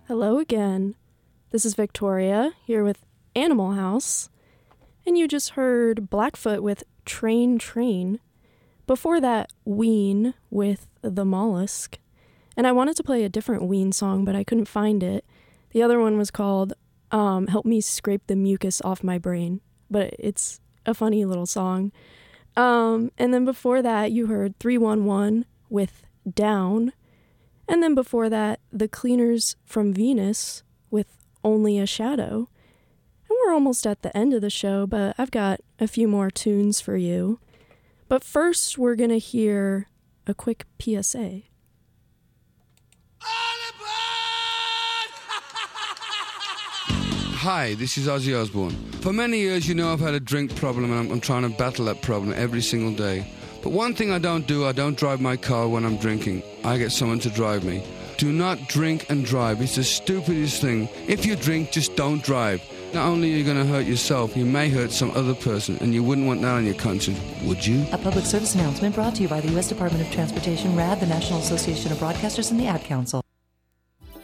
Hello again. This is Victoria here with Animal House, and you just heard Blackfoot with Train Train. Before that, Ween with The Mollusk. And I wanted to play a different Ween song, but I couldn't find it. The other one was called Help Me Scrape the Mucus Off My Brain, but it's a funny little song. And then before that, you heard 311 with Down. And then before that, The Cleaners from Venus with Only a Shadow. And we're almost at the end of the show, but I've got a few more tunes for you. But first, we're going to hear a quick PSA. Hi, this is Ozzy Osbourne. For many years, you know I've had a drink problem, and I'm trying to battle that problem every single day. But one thing I don't drive my car when I'm drinking. I get someone to drive me. Do not drink and drive. It's the stupidest thing. If you drink, just don't drive. Not only are you going to hurt yourself, you may hurt some other person, and you wouldn't want that on your conscience, would you? A public service announcement brought to you by the U.S. Department of Transportation, RAD, the National Association of Broadcasters, and the Ad Council.